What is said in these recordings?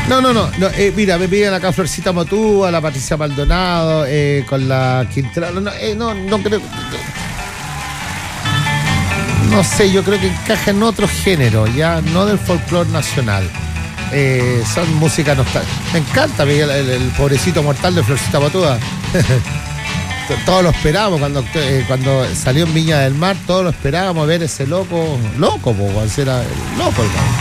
No, mira, me piden acá Florcita Motúa, la Patricia Maldonado, con la Quintana. No creo. No sé, yo creo que encaja en otro género, ya no del folclore nacional. Son música nostálgica. Me encanta el pobrecito mortal de Florcita Motúa. Todos lo esperábamos cuando salió en Viña del Mar, todos lo esperábamos ver ese loco, pues era loco el cabrón.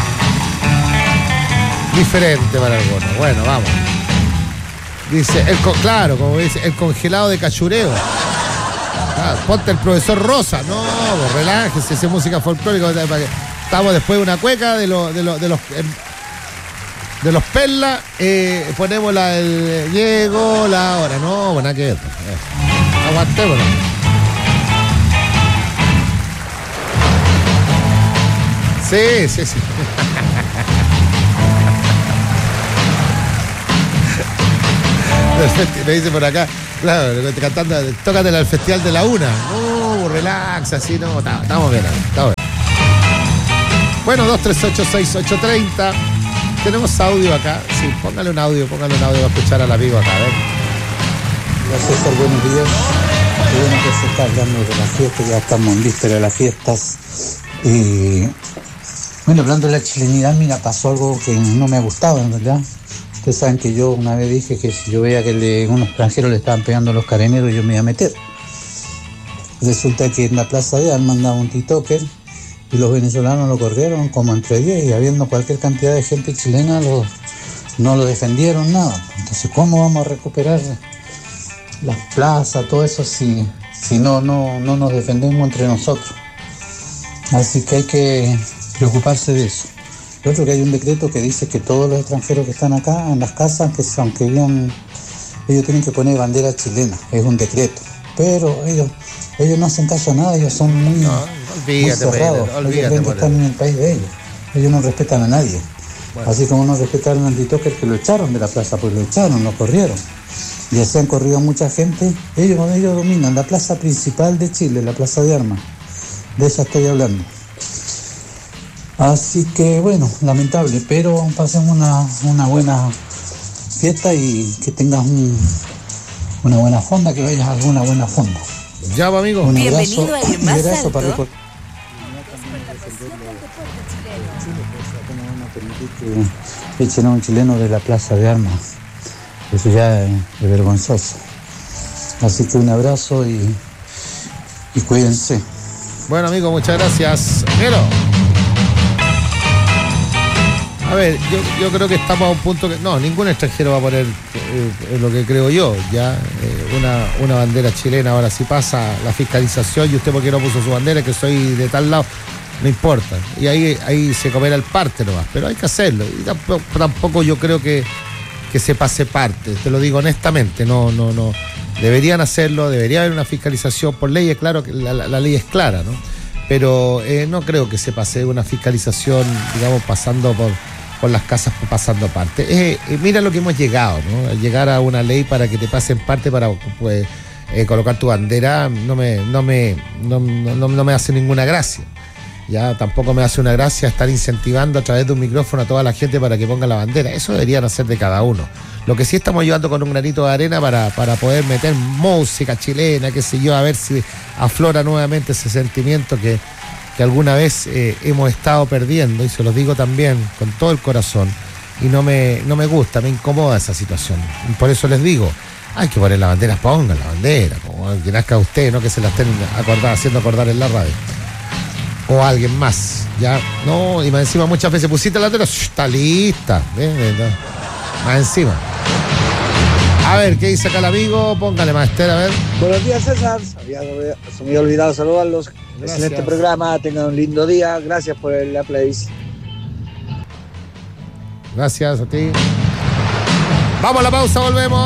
Diferente para algunos. Bueno, vamos. Dice, claro, como dice, el congelado de cachureo. Ponte el profesor Rosa. No, pues relájese, esa música folclórica. Estamos después de una cueca de los Perlas, ponemos llegó la hora. No, buena que ver. Aguantémonos. Sí. Me dice por acá, claro, cantando, tócatela al Festival de la Una. No, relax, así no, estamos bien. Bueno, 238-6830. Tenemos audio acá. Sí, póngale un audio para escuchar al amigo acá, a ver. Gracias, César, buenos días. Qué bueno que se está hablando de las fiestas, ya estamos en víspera de las fiestas. Bueno, hablando de la chilenidad, mira, pasó algo que no me ha gustado, en verdad. Ustedes saben que yo una vez dije que si yo veía que unos extranjeros le estaban pegando a los carabineros, yo me iba a meter. Resulta que en la Plaza de Armas andaba un tiktoker y los venezolanos lo corrieron como entre 10 y habiendo cualquier cantidad de gente chilena no lo defendieron nada. Entonces, ¿cómo vamos a recuperar las plazas, todo eso si no nos defendemos entre nosotros? Así que hay que preocuparse de eso. Lo otro, que hay un decreto que dice que todos los extranjeros que están acá en las casas, aunque vivan, ellos tienen que poner bandera chilena, es un decreto. Pero ellos no hacen caso a nada, ellos son muy cerrados. Ellos ven que están en el país de ellos. Ellos no respetan a nadie. Bueno. Así como no respetaron al tiktoker que lo echaron de la plaza, pues lo corrieron. Y así han corrido mucha gente. Ellos dominan la plaza principal de Chile, la Plaza de Armas. De esa estoy hablando. Así que bueno, lamentable, pero pasemos una buena fiesta y que tengas una buena fonda, que vayas a alguna buena fonda. Ya, amigo. Un bienvenido a Ir Más Alto. Para que echen a un chileno de la Plaza de Armas. Eso ya es vergonzoso. Así que un abrazo y cuídense. Bueno, amigo, muchas gracias. Pero, a ver, yo creo que estamos a un punto que no, ningún extranjero va a poner lo que creo yo, ya una bandera chilena. Ahora si pasa la fiscalización y usted porque no puso su bandera, que soy de tal lado, no importa. Y ahí se comerá el parte nomás, pero hay que hacerlo. Y tampoco yo creo que se pase parte, te lo digo honestamente, no. Deberían hacerlo, debería haber una fiscalización por ley, es claro que la ley es clara, ¿no? Pero no creo que se pase una fiscalización, digamos, pasando por las casas, pasando parte. Mira lo que hemos llegado, ¿no? Al llegar a una ley para que te pasen parte para colocar tu bandera, no me hace ninguna gracia. Ya tampoco me hace una gracia estar incentivando a través de un micrófono a toda la gente para que ponga la bandera. Eso deberían hacer de cada uno. Lo que sí estamos ayudando con un granito de arena para poder meter música chilena, qué sé yo, a ver si aflora nuevamente ese sentimiento que alguna vez hemos estado perdiendo, y se los digo también con todo el corazón, y no me gusta, me incomoda esa situación. Y por eso les digo, hay que poner la bandera, pongan la bandera, como que nazca usted, no que se la estén haciendo acordar en la radio. O alguien más, ya, no, y más encima muchas veces pusiste la bandera, está lista, más encima. A ver, ¿qué dice acá el amigo? Póngale más, a ver. Buenos días, César. Se me había olvidado saludarlos. Gracias. Excelente programa, tengan un lindo día. Gracias por la playlist. Gracias a ti. Vamos a la pausa, volvemos.